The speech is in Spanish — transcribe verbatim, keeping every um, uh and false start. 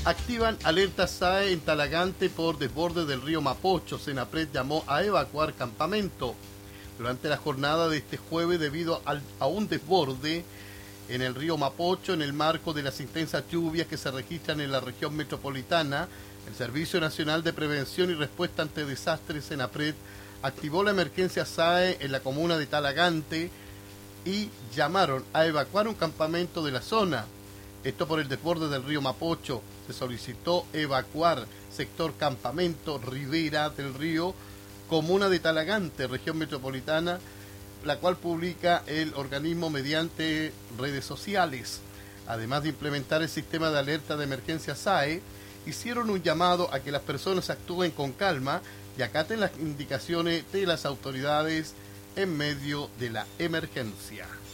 Activan alerta S A E en Talagante por desborde del río Mapocho. Senapred llamó a evacuar campamento. Durante la jornada de este jueves, debido al, a un desborde en el río Mapocho, en el marco de las intensas lluvias que se registran en la región metropolitana, el Servicio Nacional de Prevención y Respuesta ante Desastres, Senapred, activó la emergencia S A E en la comuna de Talagante y llamaron a evacuar un campamento de la zona. Esto por el desborde del río Mapocho. Se solicitó evacuar sector Campamento, Ribera del Río, comuna de Talagante, región metropolitana, la cual publica el organismo mediante redes sociales. Además de implementar el sistema de alerta de emergencia S A E, hicieron un llamado a que las personas actúen con calma y acaten las indicaciones de las autoridades en medio de la emergencia.